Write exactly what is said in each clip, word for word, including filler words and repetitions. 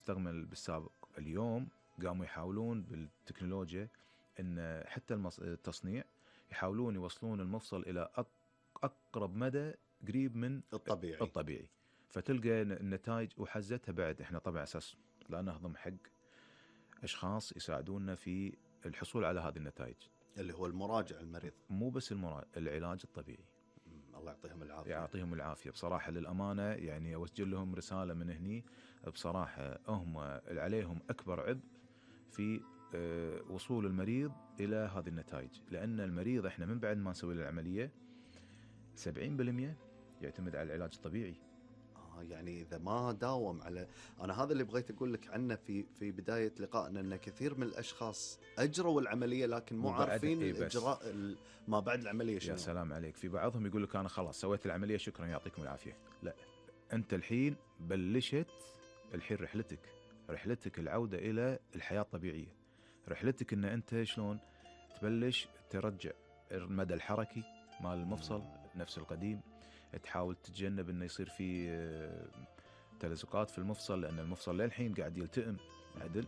استغمل بالسابق. اليوم قاموا يحاولون بالتكنولوجيا ان حتى المص... التصنيع يحاولون يوصلون المفصل الى أق... اقرب مدى قريب من الطبيعي الطبيعي. فتلقى النتائج وحزتها بعد. احنا طبعا اساس لا نهضم حق اشخاص يساعدونا في الحصول على هذه النتائج، اللي هو المراجع المريض، مو بس المرا... العلاج الطبيعي. الله يعطيهم العافية. يعطيهم العافية بصراحة، للأمانة يعني أوجه لهم رسالة من هني. بصراحة هم عليهم أكبر عبء في وصول المريض إلى هذه النتائج، لأن المريض إحنا من بعد ما نسوي له العملية سبعين بالمئة يعتمد على العلاج الطبيعي. آه يعني إذا ما داوم على، أنا هذا اللي بغيت أقول لك عنه في في بداية لقائنا، أن كثير من الأشخاص أجروا العملية لكن مو عارفين إيه الإجراء ما بعد العملية شنو. يا سلام عليك. في بعضهم يقول لك أنا خلاص سويت العملية شكرا يعطيكم العافية. لا، أنت الحين بلشت الحين رحلتك رحلتك العودة إلى الحياة الطبيعية. رحلتك إن أنت شلون تبلش ترجع المدى الحركي مال المفصل نفس القديم. تحاول تتجنب إنه يصير في تلزقات في المفصل، لأن المفصل للحين قاعد يلتئم عدل.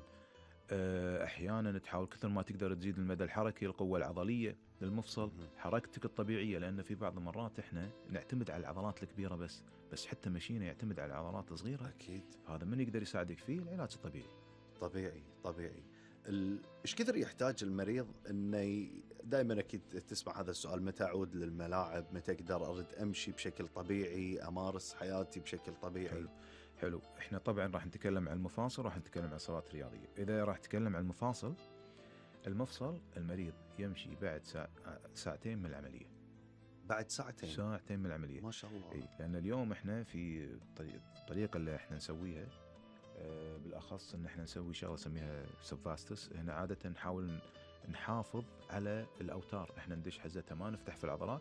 أحيانا تحاول كثر ما تقدر تزيد المدى الحركي، القوة العضلية للمفصل، حركتك الطبيعية، لأن في بعض المرات إحنا نعتمد على العضلات الكبيرة بس بس حتى مشينا يعتمد على العضلات الصغيرة. أكيد. هذا من يقدر يساعدك فيه؟ العلاج الطبيعي. طبيعي طبيعي. ايش كثر يحتاج المريض انه دائما اكيد تسمع هذا السؤال، متى اعود للملاعب، متى اقدر ارد امشي بشكل طبيعي، امارس حياتي بشكل طبيعي؟ حلو. حلو. احنا طبعا راح نتكلم عن المفاصل، راح نتكلم عن الصالات الرياضيه. اذا راح نتكلم عن المفاصل، المفصل المريض يمشي بعد ساعة ساعتين من العمليه. بعد ساعتين ساعتين من العمليه ما شاء الله. اي، لان اليوم احنا في الطريقه اللي احنا نسويها أه بالاخص ان احنا نسوي شغله نسميها سبفاستس. هنا عاده نحاول نحافظ على الاوتار. احنا ندش حزتها ما نفتح في العضلات،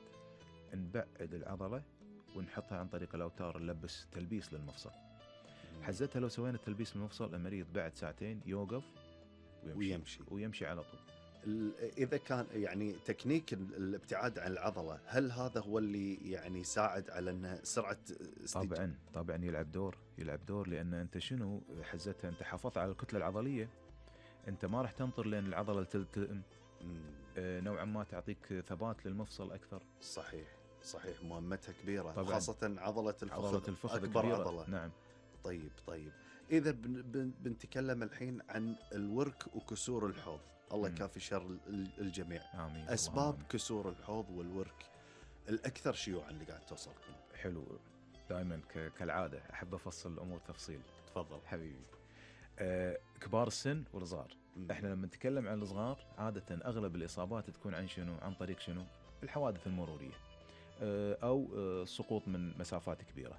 نبعد العضله ونحطها عن طريق الاوتار، نلبس تلبيس للمفصل. حزتها لو سوينا تلبيس من المفصل، المريض بعد ساعتين يوقف ويمشي ويمشي, ويمشي على طول. إذا كان يعني تكنيك الابتعاد عن العضلة، هل هذا هو اللي يعني يساعد على أن سرعة استج... طبعا طبعا يلعب دور يلعب دور لأن أنت شنو حزتها، أنت حافظت على الكتلة العضلية، أنت ما راح تنطر لأن العضلة تلتئم، آه نوعا ما تعطيك ثبات للمفصل أكثر. صحيح صحيح، مهمتها كبيرة طبعاً. خاصة عضلة الفخذ, عضلة الفخذ أكبر كبيرة. عضلة. نعم. طيب طيب إذا بن بن بنتكلم الحين عن الورك وكسور الحوض، الله يكافي شر الجميع. آمين. أسباب آمين. كسور الحوض والورك الأكثر شيوعا اللي قاعد توصلكم. حلو. دائما كالعادة أحب أفصل الأمور تفصيل. تفضل حبيبي. آه كبار السن والصغار. احنا لما نتكلم عن الصغار عادة أغلب الإصابات تكون عن شنو؟ عن طريق شنو؟ الحوادث المرورية، آه أو آه سقوط من مسافات كبيرة،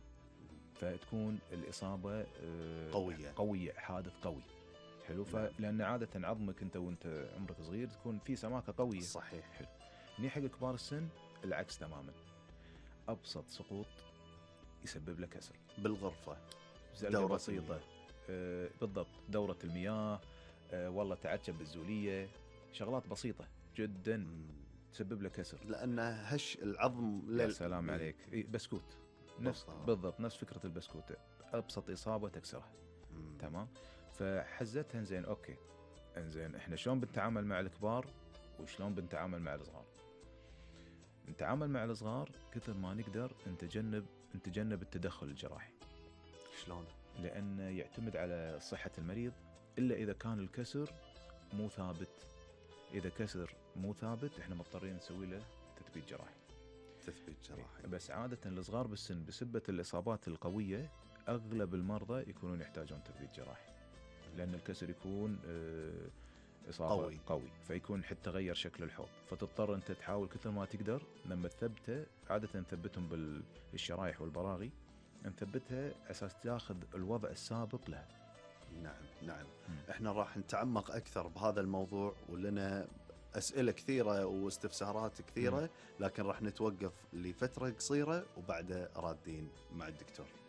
فتكون الإصابة آه قوية قوية حادث قوي. حلو. فلأن عادة عظمك أنت وأنت عمرك صغير تكون في سماكة قوية. صحيح. حلو. هني حق كبار السن العكس تماما. أبسط سقوط يسبب لك كسر بالغرفة، دورة بسيطة. آه بالضبط، دورة المياه، آه والله تعجب بالزولية، شغلات بسيطة جدا مم. تسبب لك كسر لأن هش العظم لل... يا سلام عليك. بسكوت نفس بالضبط. بالضبط نفس فكرة البسكوت، أبسط إصابة تكسرها. مم. تمام. فحزتها انزين أوكي انزين احنا شلون بنتعامل مع الكبار وشلون بنتعامل مع الصغار؟ نتعامل مع الصغار كثر ما نقدر نتجنب نتجنب التدخل الجراحي. شلون؟ لأن يعتمد على صحة المريض، إلا إذا كان الكسر مو ثابت. إذا كسر مو ثابت إحنا مضطرين نسوي له تثبيت جراحي. تثبيت جراحي. بس عادة الصغار بالسن بسبة الإصابات القوية أغلب المرضى يكونون يحتاجون تثبيت جراحي، لأن الكسر يكون إصابة قوي قوي فيكون حتى غير شكل الحوض، فتضطر أنت تحاول كثر ما تقدر لما تثبته. عادة نثبتهم بالشرايح والبراغي، نثبتها أساس تأخذ الوضع السابق له. نعم نعم. م. احنا راح نتعمق أكثر بهذا الموضوع، ولنا أسئلة كثيرة واستفسارات كثيرة، م. لكن راح نتوقف لفترة قصيرة وبعدها رادين مع الدكتور.